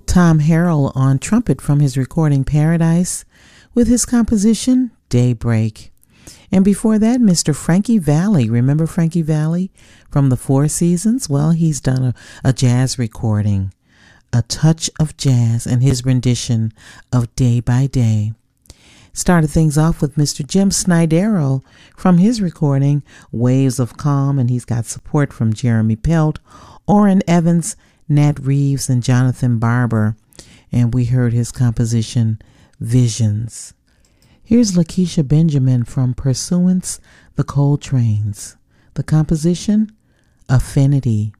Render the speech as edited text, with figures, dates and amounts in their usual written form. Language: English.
Tom Harrell on trumpet from his recording Paradise with his composition Daybreak. And before that, Mr. Frankie Valli. Remember Frankie Valli from the Four Seasons? Well, he's done a jazz recording, A Touch of Jazz, and his rendition of Day by Day. Started things off with Mr. Jim Snydero from his recording Waves of Calm, and he's got support from Jeremy Pelt, Orrin Evans, Nat Reeves, and Jonathan Barber. And we heard his composition Visions. Here's Lakeisha Benjamin from Pursuance, the Coltrane's. The composition, Affinity.